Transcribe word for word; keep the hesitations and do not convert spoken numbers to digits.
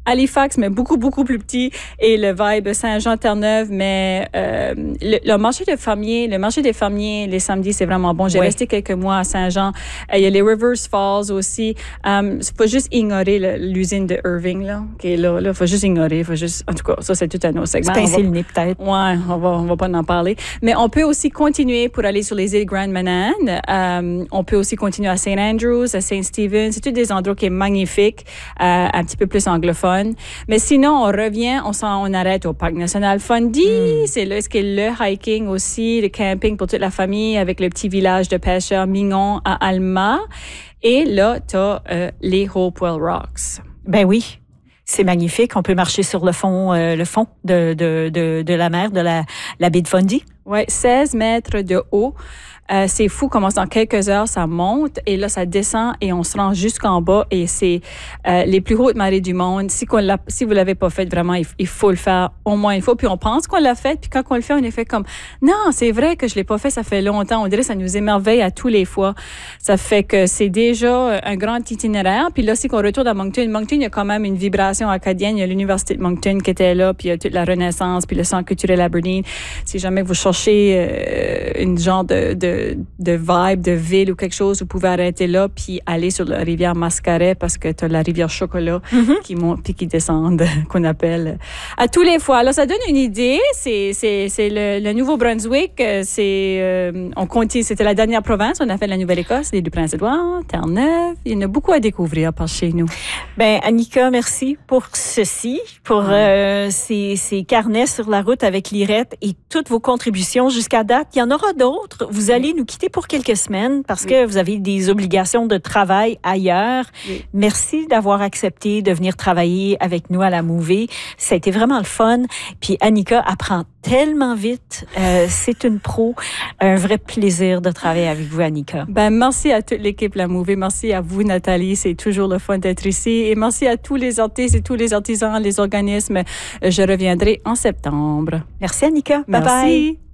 Halifax, mais beaucoup, beaucoup plus petit. Et le vibe Saint-Jean-Terre-Neuve, mais euh, le, le marché de fermiers, le marché des fermiers, les samedis, c'est vraiment bon. J'ai oui. resté quelques mois à Saint-Jean. Il y a les Rivers Falls aussi. Um, il faut juste ignorer le, l'usine de Irving, là, qui est là. Il faut juste ignorer. Faut juste, en tout cas, ça, c'est tout un autre segment. Se pincer le nez, peut-être. Ouais, on va, on va pas en parler. Mais on peut aussi continuer pour aller sur les îles Grand Manan. Um, on peut aussi continuer à Saint Andrews, à Saint Stephen. C'est tous des endroits qui sont magnifiques, euh, un petit peu plus anglophones. Mais sinon, on revient, on, s'en, on arrête au Parc national Fundy. Mm. C'est là ce qui est le hiking aussi, le camping pour toute la famille avec le petit village de pêcheurs Mignon à Alma. Et là, tu as euh, les Hopewell Rocks. Ben oui. C'est magnifique. On peut marcher sur le fond, euh, le fond de, de, de, de la mer, de la, la baie de Fundy. Oui, seize mètres de haut. Euh, c'est fou comment dans quelques heures, ça monte et là, ça descend et on se rend jusqu'en bas et c'est euh, les plus hautes marées du monde. Si, qu'on l'a, si vous ne l'avez pas fait, vraiment, il, il faut le faire au moins une fois. Puis on pense qu'on l'a fait, puis quand on le fait, on est fait comme « Non, c'est vrai que je ne l'ai pas fait, ça fait longtemps. » On dirait que ça nous émerveille à tous les fois. Ça fait que c'est déjà un grand itinéraire. Puis là, si on retourne à Moncton, Moncton, il y a quand même une vibration acadienne. Il y a l'Université de Moncton qui était là, puis il y a toute la Renaissance, puis le Centre culturel Aberdeen. Si jamais vous cherchez euh, une genre de, de de vibe, de ville ou quelque chose, vous pouvez arrêter là puis aller sur la rivière Mascaret parce que tu as la rivière Chocolat mm-hmm. qui monte puis qui descend, qu'on appelle à tous les fois. Alors, ça donne une idée. C'est, c'est, c'est le, le Nouveau-Brunswick. C'est, euh, on continue. C'était la dernière province. On a fait la Nouvelle-Écosse, l'île du Prince-Édouard, Terre-Neuve. Il y en a beaucoup à découvrir par chez nous. Ben, Annika, merci pour ceci, pour euh, ces, ces carnets sur la route avec l'Irette et toutes vos contributions jusqu'à date. Il y en aura d'autres. Vous allez nous quitter pour quelques semaines parce oui. que vous avez des obligations de travail ailleurs. Oui. Merci d'avoir accepté de venir travailler avec nous à la Mouvée. Ça a été vraiment le fun. Puis Annika apprend tellement vite. Euh, c'est une pro. Un vrai plaisir de travailler avec vous, Annika. Ben, merci à toute l'équipe La Mouvée. Merci à vous, Nathalie. C'est toujours le fun d'être ici. Et merci à tous les artistes et tous les artisans, les organismes. Je reviendrai en septembre. Merci, Annika. Bye-bye.